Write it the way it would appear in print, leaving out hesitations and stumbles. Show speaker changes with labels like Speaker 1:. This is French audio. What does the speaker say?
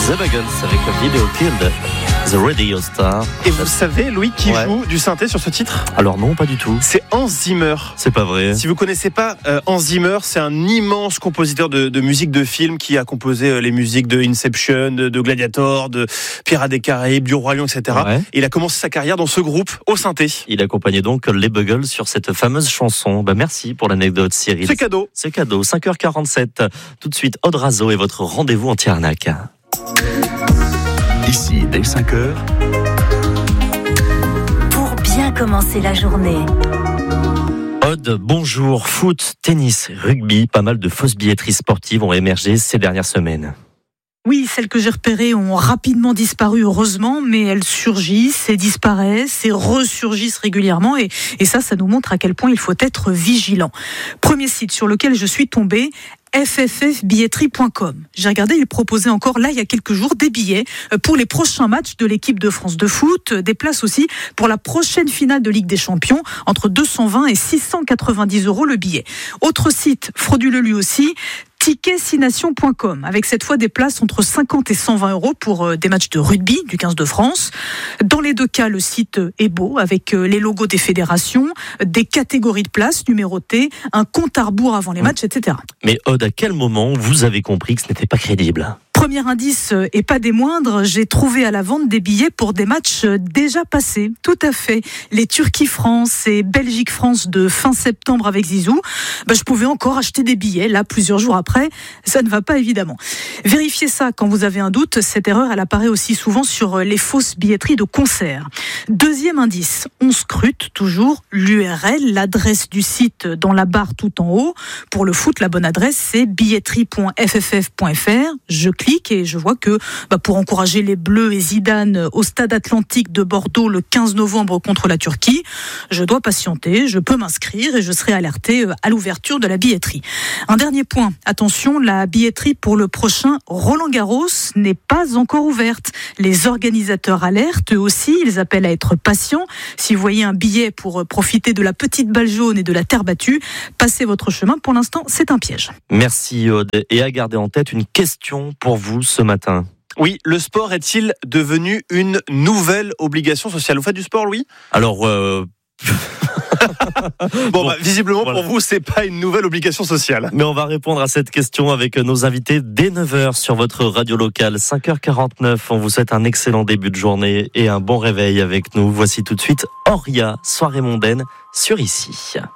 Speaker 1: The Buggles avec Video Killed The Radio Star.
Speaker 2: Et vous savez, Louis, qui joue du synthé sur ce titre ?
Speaker 1: Alors non, pas du tout.
Speaker 2: C'est Hans Zimmer.
Speaker 1: C'est pas vrai.
Speaker 2: Si vous connaissez pas Hans Zimmer, c'est un immense compositeur de musique de film qui a composé les musiques de Inception, de Gladiator, de Pirates des Caraïbes, du Roi Lion, etc.
Speaker 1: Ouais.
Speaker 2: Et il a commencé sa carrière dans ce groupe au synthé.
Speaker 1: Il accompagnait donc les Buggles sur cette fameuse chanson. Merci pour l'anecdote, Cyril.
Speaker 2: C'est cadeau.
Speaker 1: C'est cadeau. 5h47. Tout de suite, Aude Razo et votre rendez-vous anti-arnaque.
Speaker 3: Ici, dès 5h.
Speaker 4: Pour bien commencer la journée.
Speaker 1: Aude, bonjour. Foot, tennis, rugby, pas mal de fausses billetteries sportives ont émergé ces dernières semaines.
Speaker 5: Oui, celles que j'ai repérées ont rapidement disparu, heureusement, mais elles surgissent et disparaissent et ressurgissent régulièrement. Et ça nous montre à quel point il faut être vigilant. Premier site sur lequel je suis tombée, fffbilletterie.com. J'ai regardé, il proposait encore là il y a quelques jours des billets pour les prochains matchs de l'équipe de France de foot, des places aussi pour la prochaine finale de Ligue des Champions, entre 220 et 690 € le billet. Autre site frauduleux lui aussi, ticketsnation.com, avec cette fois des places entre 50 et 120 € pour des matchs de rugby du 15 de France. Dans les deux cas, le site est beau, avec les logos des fédérations, des catégories de places numérotées, un compte à rebours avant les matchs, etc.
Speaker 1: Mais Aude, à quel moment vous avez compris que ce n'était pas crédible ?
Speaker 5: Premier indice, et pas des moindres, j'ai trouvé à la vente des billets pour des matchs déjà passés. Tout à fait. Les Turquie-France et Belgique-France de fin septembre avec Zizou. Je pouvais encore acheter des billets, là, plusieurs jours après. Ça ne va pas, évidemment. Vérifiez ça quand vous avez un doute. Cette erreur, elle apparaît aussi souvent sur les fausses billetteries de concerts. Deuxième indice, on scrute toujours l'URL, l'adresse du site dans la barre tout en haut. Pour le foot, la bonne adresse, c'est billetterie.fff.fr. Je clique et je vois que pour encourager les Bleus et Zidane au Stade Atlantique de Bordeaux le 15 novembre contre la Turquie, je dois patienter, je peux m'inscrire et je serai alerté à l'ouverture de la billetterie. Un dernier point, attention, la billetterie pour le prochain Roland-Garros n'est pas encore ouverte. Les organisateurs alertent, eux aussi, ils appellent à être patients. Si vous voyez un billet pour profiter de la petite balle jaune et de la terre battue, passez votre chemin. Pour l'instant, c'est un piège.
Speaker 1: Merci Aude. Et à garder en tête une question pour vous ce matin.
Speaker 2: Oui, le sport est-il devenu une nouvelle obligation sociale ? Vous faites du sport, Louis ?
Speaker 1: Alors,
Speaker 2: visiblement
Speaker 1: voilà.
Speaker 2: Pour vous, c'est pas une nouvelle obligation sociale.
Speaker 1: Mais on va répondre à cette question avec nos invités dès 9h sur votre radio locale. 5h49, on vous souhaite un excellent début de journée et un bon réveil avec nous. Voici tout de suite Auria, soirée mondaine sur Ici.